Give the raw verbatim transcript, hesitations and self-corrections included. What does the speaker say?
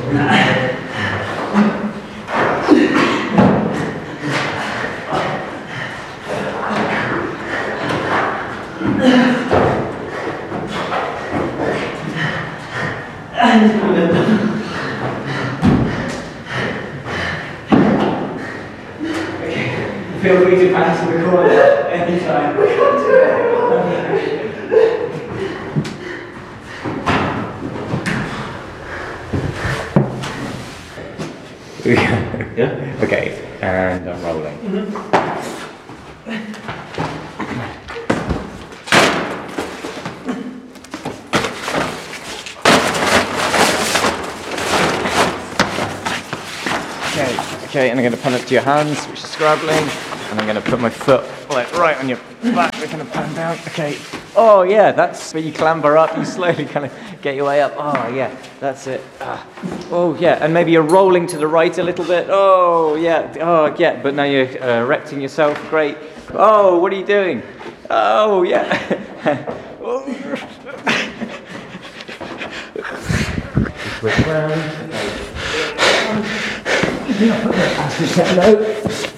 Feel free to pass the corner anytime. We can't do it. Yeah? Okay, and I'm rolling. Mm-hmm. Okay, okay, and I'm going to pan up to your hands, which is scrabbling. And I'm going to put my foot like right on your back. We're going to pan down. Okay. Oh yeah, that's where you clamber up. You slowly kind of get your way up. Oh yeah, that's it. Ah. Oh yeah, and maybe you're rolling to the right a little bit. Oh yeah. Oh yeah. But now you're uh, erecting yourself. Great. Oh, what are you doing? Oh yeah. Switch round. Okay. Put the